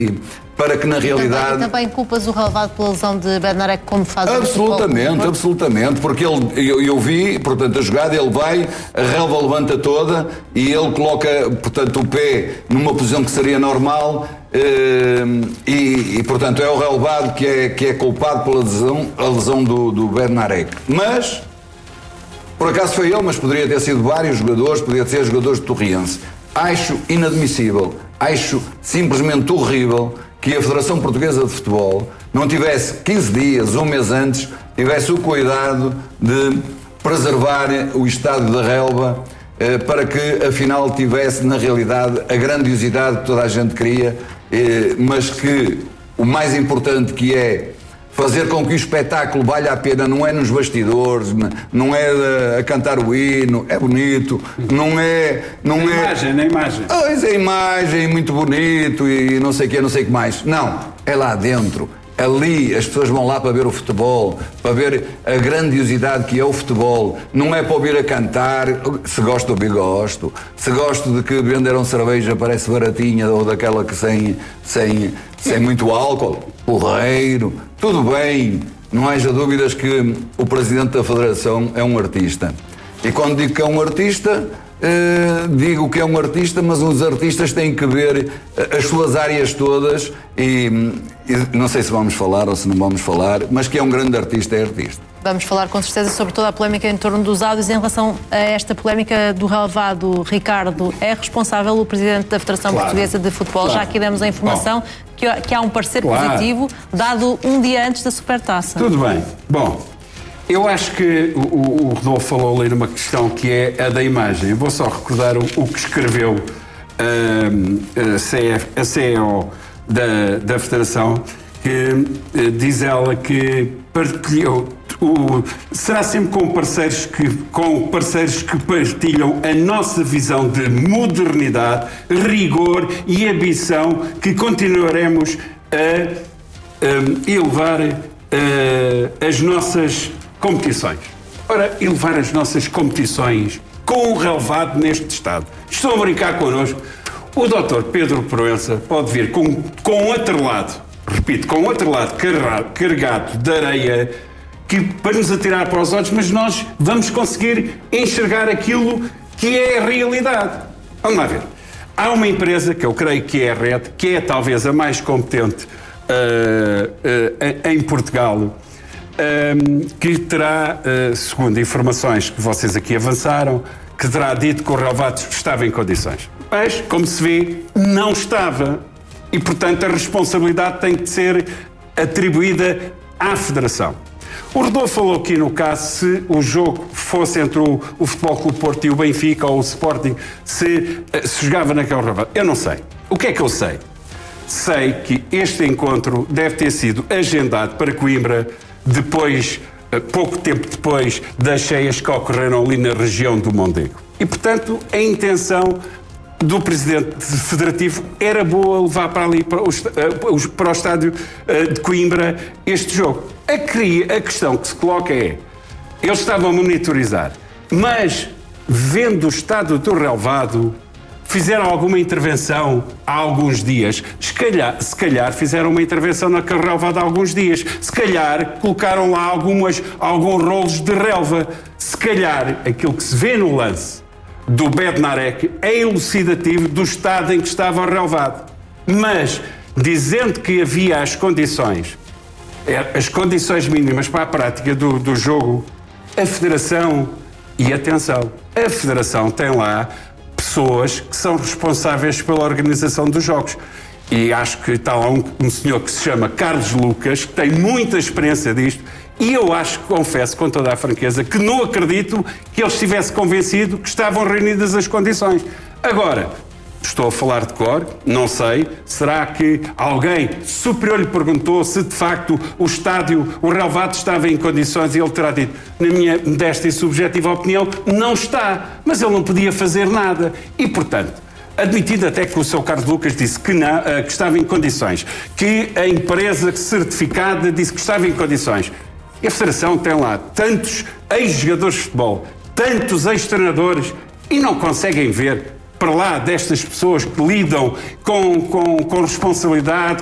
para que na realidade... Também culpas o relevado pela lesão de Bednarek, como faz absolutamente, porque eu vi, portanto, a jogada, ele vai, a relva levanta toda e ele coloca, portanto, o pé numa posição que seria normal e portanto, é o relevado que é culpado pela lesão do Bednarek. Mas, por acaso foi ele, mas poderia ter sido vários jogadores, poderia ser jogadores de Torriense. Acho inadmissível, acho simplesmente horrível que a Federação Portuguesa de Futebol não tivesse 15 dias, um mês antes, tivesse o cuidado de preservar o estádio da relva para que afinal tivesse na realidade a grandiosidade que toda a gente queria, mas que o mais importante que é fazer com que o espetáculo valha a pena, não é nos bastidores, não é a cantar o hino, é bonito, não é... Na imagem. Pois, a imagem, muito bonito e não sei o que, não sei o que mais. Não, é lá dentro. Ali as pessoas vão lá para ver o futebol, para ver a grandiosidade que é o futebol. Não é para ouvir a cantar. Se gosto de ouvir, gosto. Se gosto de que venderam cerveja, parece baratinha, ou daquela que sem muito álcool, porreiro. Tudo bem, não haja dúvidas que o Presidente da Federação é um artista. E quando digo que é um artista, digo que é um artista, mas os artistas têm que ver as suas áreas todas e não sei se vamos falar ou se não vamos falar, mas que é um grande artista, é artista. Vamos falar com certeza sobre toda a polémica em torno dos áudios. Em relação a esta polémica do relevado, Ricardo, é responsável o Presidente da Federação Portuguesa de Futebol? Já aqui demos a informação que há um parecer positivo dado um dia antes da Supertaça. Tudo bem. Bom, eu acho que o Rodolfo falou ali numa questão que é a da imagem. Eu vou só recordar o que escreveu a CEO da Federação, que diz ela que partilhou será sempre com parceiros que partilham a nossa visão de modernidade, rigor e ambição, que continuaremos a elevar as nossas competições. Ora, elevar as nossas competições com o relevado neste estado. Estão a brincar connosco. O Dr. Pedro Proença pode vir com outro lado, repito, com outro lado carregado de areia para nos atirar para os olhos, mas nós vamos conseguir enxergar aquilo que é a realidade. Vamos lá ver. Há uma empresa, que eu creio que é a Red, que é talvez a mais competente em Portugal, que terá, segundo informações que vocês aqui avançaram, que terá dito que o relevado estava em condições. Mas, como se vê, não estava. E, portanto, a responsabilidade tem que ser atribuída à Federação. O Rodolfo falou aqui no caso se o jogo fosse entre o Futebol Clube Porto e o Benfica ou o Sporting, se jogava naquele relevado. Eu não sei. O que é que eu sei? Sei que este encontro deve ter sido agendado para Coimbra depois, pouco tempo depois das cheias que ocorreram ali na região do Mondego. E, portanto, a intenção do Presidente Federativo era boa levar para ali, para o estádio de Coimbra, este jogo. A questão que se coloca é, eles estavam a monitorizar, mas, vendo o estado do relevado, fizeram alguma intervenção há alguns dias. Se calhar fizeram uma intervenção naquele relevado há alguns dias. Se calhar colocaram lá alguns rolos de relva. Se calhar aquilo que se vê no lance do Bednarek é elucidativo do estado em que estava o relevado. Mas, dizendo que havia as condições mínimas para a prática do jogo, a Federação, e atenção, a Federação tem lá pessoas que são responsáveis pela organização dos jogos. E acho que está lá um senhor que se chama Carlos Lucas, que tem muita experiência disto, e eu confesso com toda a franqueza, que não acredito que ele estivesse convencido que estavam reunidas as condições. Agora, estou a falar de cor, não sei, será que alguém superior lhe perguntou se de facto o relevado estava em condições, e ele terá dito, na minha modesta e subjetiva opinião, não está, mas ele não podia fazer nada. E, portanto, admitindo até que o Sr. Carlos Lucas disse que estava em condições, que a empresa certificada disse que estava em condições, e a Federação tem lá tantos ex-jogadores de futebol, tantos ex-treinadores, e não conseguem ver para lá destas pessoas que lidam com responsabilidade,